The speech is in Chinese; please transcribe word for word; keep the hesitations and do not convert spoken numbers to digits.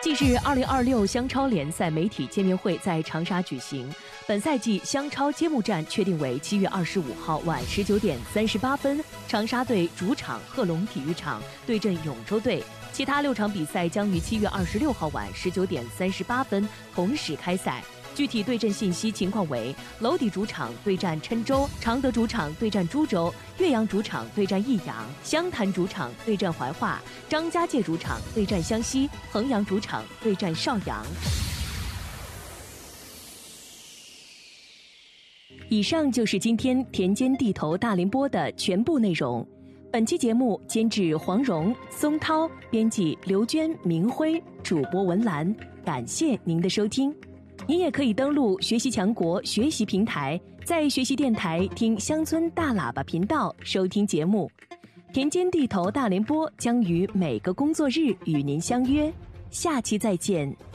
近日，二零二六湘超联赛媒体见面会在长沙举行。本赛季湘超揭幕战确定为七月二十五号晚十九点三十八分，长沙队主场贺龙体育场对阵永州队。其他六场比赛将于七月二十六号晚十九点三十八分同时开赛。具体对阵信息情况为：娄底主场对战郴州，常德主场对战株洲，岳阳主场对战益阳，湘潭主场对战怀化，张家界主场对战湘西，衡阳主场对战邵阳。以上就是今天田间地头大联播的全部内容。本期节目监制黄蓉、松涛，编辑刘娟、明辉，主播文兰。感谢您的收听。您也可以登录学习强国学习平台，在学习电台听乡村大喇叭频道收听节目。田间地头大联播将于每个工作日与您相约，下期再见。